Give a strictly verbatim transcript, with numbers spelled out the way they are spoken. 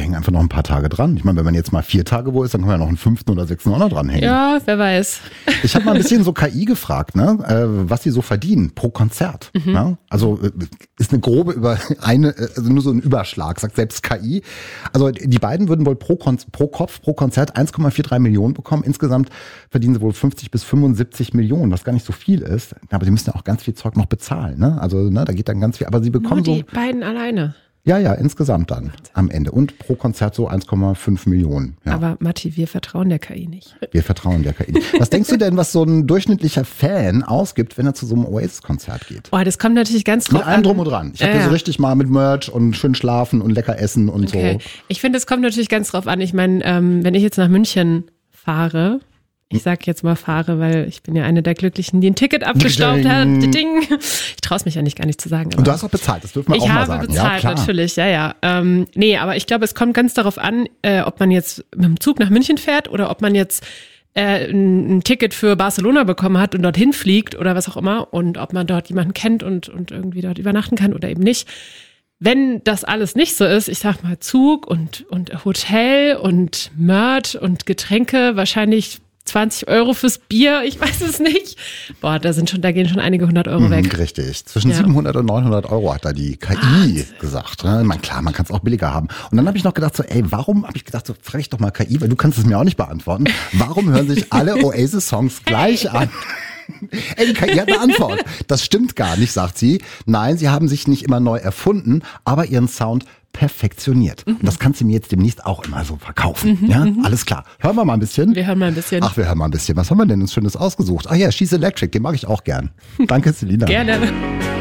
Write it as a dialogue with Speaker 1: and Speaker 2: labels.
Speaker 1: hängen einfach noch ein paar Tage dran. Ich meine, wenn man jetzt mal vier Tage wo ist, dann kann man ja noch einen fünften oder sechsten auch noch dranhängen.
Speaker 2: Ja, wer weiß.
Speaker 1: Ich habe mal ein bisschen so K I gefragt, ne, äh, was die so verdienen pro Konzert. Mhm. Ja? Also äh, ist eine grobe über eine, also nur so ein Überschlag, sagt selbst K I. Also die beiden würden wohl pro, Kon- pro Kopf, pro Konzert eins Komma dreiundvierzig Millionen bekommen. Insgesamt verdienen sie wohl fünfzig bis fünfundsiebzig Millionen, was gar nicht so viel ist. Aber sie müssen ja auch ganz viel Zeug noch bezahlen, ne? Also ne, da geht dann ganz viel. Aber sie bekommen
Speaker 2: nur die
Speaker 1: so,
Speaker 2: beiden alleine.
Speaker 1: Ja, ja, insgesamt dann am Ende. Und pro Konzert so eins Komma fünf Millionen. Ja.
Speaker 2: Aber Matti, wir vertrauen der K I nicht.
Speaker 1: Wir vertrauen der K I. Was denkst du denn, was so ein durchschnittlicher Fan ausgibt, wenn er zu so einem Oasis-Konzert geht?
Speaker 2: Oh, das kommt natürlich ganz drauf
Speaker 1: an. Mit allem drum und dran. Ich habe
Speaker 2: ja,
Speaker 1: hier so
Speaker 2: ja.
Speaker 1: richtig mal mit Merch und schön schlafen und lecker essen und
Speaker 2: okay. so. Ich finde, es kommt natürlich ganz drauf an. Ich meine, ähm, wenn ich jetzt nach München fahre, ich sag jetzt mal fahre, weil ich bin ja eine der Glücklichen, die ein Ticket abgestaubt
Speaker 1: Ding.
Speaker 2: hat. Ding. Ich traue es mich ja nicht gar nicht zu sagen. Aber
Speaker 1: und du hast auch bezahlt, das dürfen wir auch mal sagen.
Speaker 2: Ich habe bezahlt,
Speaker 1: ja,
Speaker 2: natürlich, ja, ja. Ähm, nee, aber ich glaube, es kommt ganz darauf an, äh, ob man jetzt mit dem Zug nach München fährt oder ob man jetzt äh, ein, ein Ticket für Barcelona bekommen hat und dorthin fliegt oder was auch immer und ob man dort jemanden kennt und, und irgendwie dort übernachten kann oder eben nicht. Wenn das alles nicht so ist, ich sag mal Zug und, und Hotel und Merch und Getränke, wahrscheinlich zwanzig Euro fürs Bier, ich weiß es nicht. Boah, da sind schon, da gehen schon einige hundert Euro
Speaker 1: mhm,
Speaker 2: weg.
Speaker 1: Richtig. Zwischen ja. siebenhundert und neunhundert Euro hat da die K I What? gesagt. Ne? Man, klar, man kann es auch billiger haben. Und dann habe ich noch gedacht so, ey, warum, habe ich gedacht so, frag ich doch mal K I, weil du kannst es mir auch nicht beantworten. Warum hören sich alle Oasis-Songs gleich an? Ey, die K I hat eine Antwort. Das stimmt gar nicht, sagt sie. Nein, sie haben sich nicht immer neu erfunden, aber ihren Sound perfektioniert. Mhm. Und das kannst du mir jetzt demnächst auch immer so verkaufen. Mhm, ja, mhm. Alles klar. Hören wir mal ein bisschen.
Speaker 2: Wir hören mal ein bisschen.
Speaker 1: Ach, wir hören mal ein bisschen. Was haben wir denn uns Schönes ausgesucht? Ach ja, She's Electric, den mag ich auch gern. Danke, Selina.
Speaker 2: Gerne.